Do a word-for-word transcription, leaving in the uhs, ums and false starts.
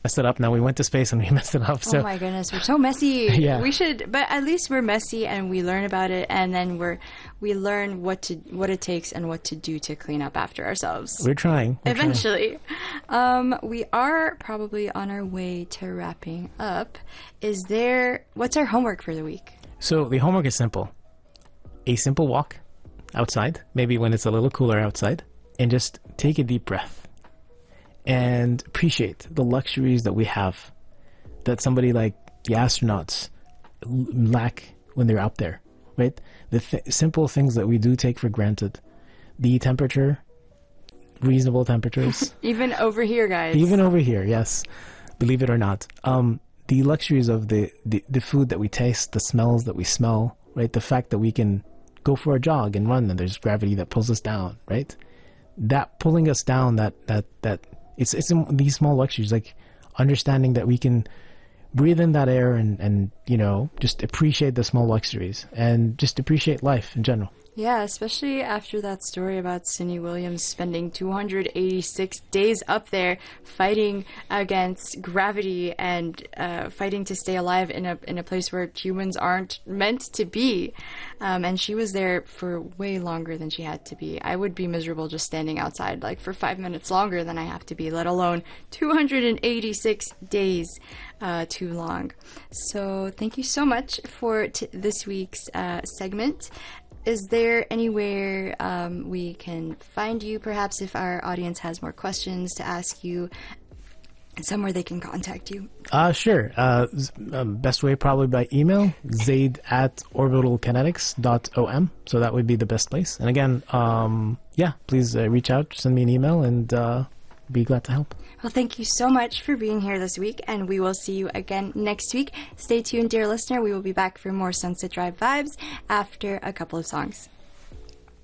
messed it up. Now we went to space and we messed it up. So oh my goodness, we're so messy. Yeah. We should, but at least we're messy and we learn about it, and then we're we learn what to what it takes and what to do to clean up after ourselves. we're trying. We're trying. Eventually. Um, we are probably on our way to wrapping up. Is there, what's our homework for the week? So the homework is simple. A simple walk outside, maybe when it's a little cooler outside, and just take a deep breath and appreciate the luxuries that we have that somebody like the astronauts l- lack when they're out there, right? The th- simple things that we do take for granted. The temperature, reasonable temperatures. Even over here, guys. Even over here, yes. Believe it or not. Um, the luxuries of the, the, the food that we taste, the smells that we smell, right? The fact that we can go for a jog and run and there's gravity that pulls us down, right? That pulling us down, that, that, that, it's, it's in these small luxuries, like understanding that we can breathe in that air and, and, you know, just appreciate the small luxuries and just appreciate life in general. Yeah, especially after that story about Cindy Williams spending two hundred eighty-six days up there fighting against gravity and uh, fighting to stay alive in a in a place where humans aren't meant to be. Um, and she was there for way longer than she had to be. I would be miserable just standing outside like for five minutes longer than I have to be, let alone two hundred eighty-six days. Uh, too long. So thank you so much for t- this week's uh, segment. Is there anywhere um, we can find you, perhaps if our audience has more questions to ask you, somewhere they can contact you? Uh, sure. Uh, z- um, best way probably by email, zaid at orbitalkinetics dot o m. So that would be the best place. And again, um, yeah, please uh, reach out, send me an email, and uh, be glad to help. Well, thank you so much for being here this week, and we will see you again next week. Stay tuned, dear listener. We will be back for more Sunset Drive vibes after a couple of songs.